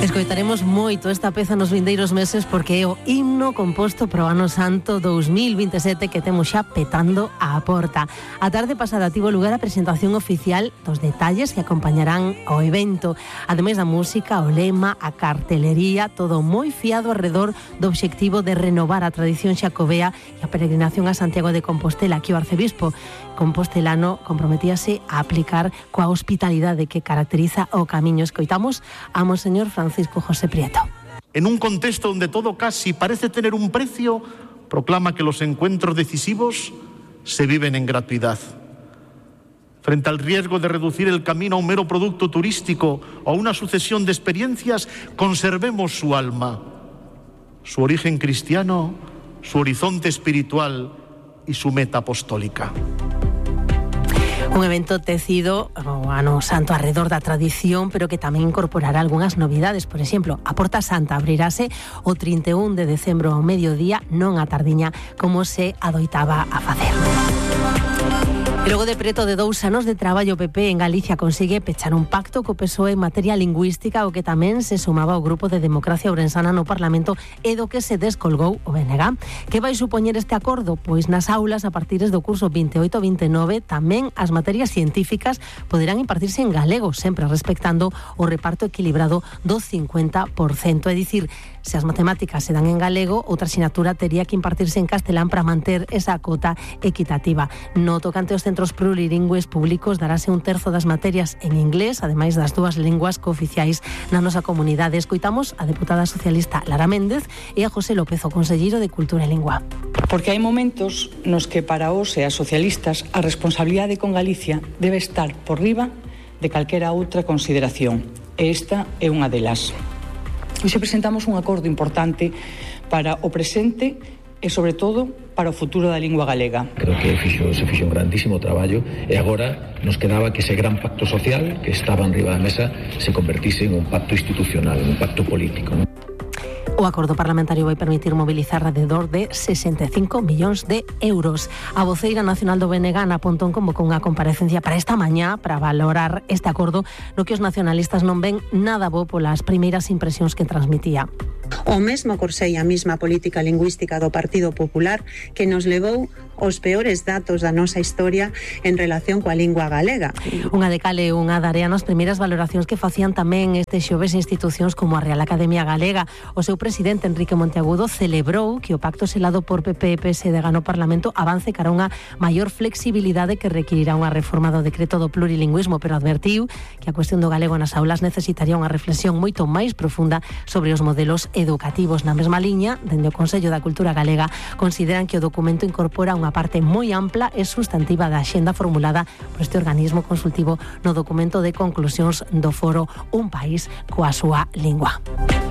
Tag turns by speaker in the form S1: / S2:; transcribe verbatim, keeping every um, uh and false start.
S1: Escoitaremos moito esta peza nos vindeiros meses porque é o himno composto pro ano santo dous mil vinte e sete que temos xa petando a porta. A tarde pasada tivo lugar a presentación oficial dos detalles que acompañarán ao evento. Ademais da música, o lema, a cartelería, todo moi fiado alrededor do obxectivo de renovar a tradición xacobea e a peregrinación a Santiago de Compostela, que o arcebispo compostelano comprometíase a aplicar coa hospitalidade que caracteriza o camiño. Escoitamos a Monseñor Francisco José Prieto.
S2: En un contexto donde todo casi parece tener un precio, proclama que los encuentros decisivos se viven en gratuidad. Frente al riesgo de reducir el camino a un mero producto turístico o a una sucesión de experiencias, conservemos su alma, su origen cristiano, su horizonte espiritual y su meta apostólica.
S1: Un evento tecido o ano santo alrededor da tradición, pero que tamén incorporará algunhas novidades. Por exemplo, a Porta Santa abrirase o trinta e un de decembro ao mediodía, non a tardiña, como se adoitaba a facer. E logo de preto de dous anos de traballo, o P P en Galicia consigue pechar un pacto co P S O E en materia lingüística, o que tamén se sumaba ao Grupo de Democracia Ourensana no Parlamento e do que se descolgou o B N G. Que vai supoñer este acordo? Pois nas aulas, a partir do curso vinte e oito vinte e nove, tamén as materias científicas poderán impartirse en galego, sempre respectando o reparto equilibrado do cincuenta por cento. É dicir, se as matemáticas se dan en galego, outra asignatura tería que impartirse en castelán para manter esa cota equitativa. No tocante aos centros plurilingües públicos, darase un terzo das materias en inglés, ademais das dúas linguas cooficiais na nosa comunidade. Escoitamos a deputada socialista Lara Méndez e a José López, o conselleiro de Cultura e Lingua.
S3: Porque hai momentos nos que para os e as socialistas a responsabilidade con Galicia debe estar por riba de calquera outra consideración. E esta é unha delas. Hoxe presentamos un acordo importante para o presente e, sobre todo, para o futuro da lingua galega.
S4: Creo que fixo, se fixo un grandísimo traballo e agora nos quedaba que ese gran pacto social que estaba en riba da mesa se convertise en un pacto institucional, en un pacto político, ¿no?
S1: O acordo parlamentario vai permitir mobilizar alrededor de sesenta e cinco millóns de euros. A voceira nacional do B N G, Ana Pontón, convocou unha comparecencia para esta mañá para valorar este acordo no que os nacionalistas non ven nada bo polas primeiras impresións que transmitía.
S5: O mesmo corsei a mesma política lingüística do Partido Popular que nos levou os peores datos da nosa historia en relación coa lingua galega.
S1: Unha de cal e unha de area nas primeiras valoracións que facían tamén este xoves institucións como a Real Academia Galega. O seu presidente, Enrique Monteagudo, celebrou que o pacto selado por P P e P S D no Parlamento avance cara a unha maior flexibilidade que requirirá unha reforma do decreto do plurilingüismo, pero advertiu que a cuestión do galego nas aulas necesitaría unha reflexión moito máis profunda sobre os modelos educativos. Na mesma liña, dende o Consello da Cultura Galega, consideran que o documento incorpora unha parte moi ampla e sustantiva da axenda formulada por este organismo consultivo no documento de conclusións do foro Un País coa súa lingua.